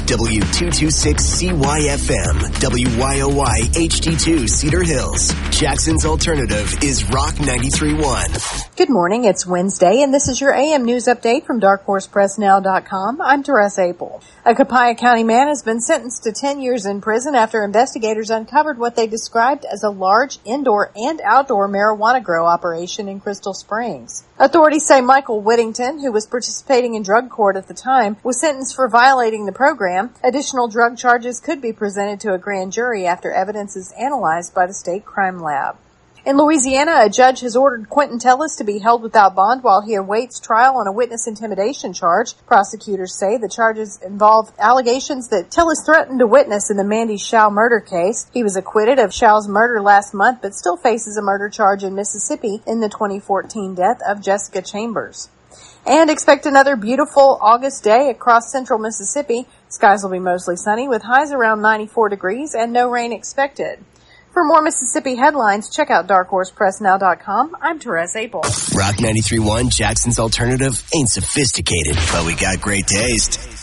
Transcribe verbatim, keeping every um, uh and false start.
W two twenty-six C Y F M, W Y O Y H D two Cedar Hills. Jackson's alternative is Rock ninety-three point one. Good morning. It's Wednesday, and this is your A M News Update from dark horse press now dot com. I'm Teresa Apel. A Copiah County man has been sentenced to ten years in prison after investigators uncovered what they described as a large indoor and outdoor marijuana grow operation in Crystal Springs. Authorities say Michael Whittington, who was participating in drug court at the time, was sentenced for violating the program. Additional drug charges could be presented to a grand jury after evidence is analyzed by the state crime lab. In Louisiana, a judge has ordered Quentin Tellis to be held without bond while he awaits trial on a witness intimidation charge. Prosecutors say the charges involve allegations that Tellis threatened a witness in the Mandy Shao murder case. He was acquitted of Shao's murder last month, but still faces a murder charge in Mississippi in the twenty fourteen death of Jessica Chambers. And expect another beautiful August day across central Mississippi. Skies will be mostly sunny with highs around ninety-four degrees and no rain expected. For more Mississippi headlines, check out dark horse press now dot com. I'm Teresa Apel. Rock ninety-three point one, Jackson's alternative, ain't sophisticated, but we got great taste.